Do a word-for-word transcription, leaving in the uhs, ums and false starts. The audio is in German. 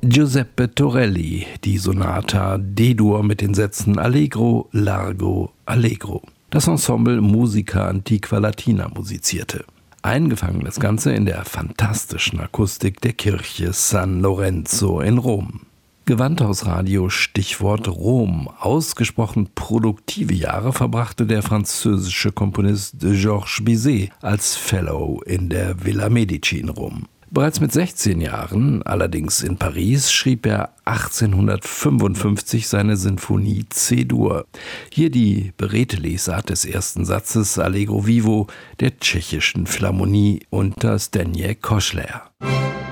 Giuseppe Torelli, die Sonata D-Dur mit den Sätzen Allegro, Largo, Allegro. Das Ensemble Musica Antiqua Latina musizierte. Eingefangen das Ganze in der fantastischen Akustik der Kirche San Lorenzo in Rom. Gewandhausradio Stichwort Rom. Ausgesprochen produktive Jahre verbrachte der französische Komponist Georges Bizet als Fellow in der Villa Medici in Rom. Bereits mit sechzehn Jahren, allerdings in Paris, schrieb er achtzehnhundertfünfundfünfzig seine Sinfonie C-Dur. Hier die beredte Lesart des ersten Satzes Allegro Vivo der tschechischen Philharmonie unter Zdeněk Košler.